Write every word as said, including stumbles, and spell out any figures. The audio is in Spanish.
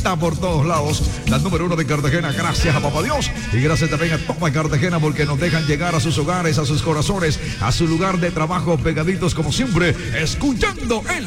está por todos lados. La número uno de Cartagena, gracias a Papá Dios. Y gracias también a toda Cartagena porque nos dejan llegar a sus hogares, a sus corazones, a su lugar de trabajo, pegaditos como siempre, escuchando el